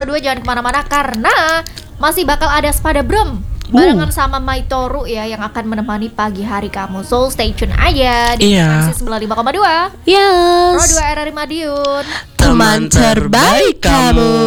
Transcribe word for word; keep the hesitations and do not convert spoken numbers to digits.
dua jangan kemana-mana karena masih bakal ada Spada Brem barengan sama Maitoru ya yang akan menemani pagi hari kamu. So stay tune aja di Iya. Frekuensi sembilan puluh lima koma dua Yes. Pro dua R R I Madiun. Teman terbaik kamu.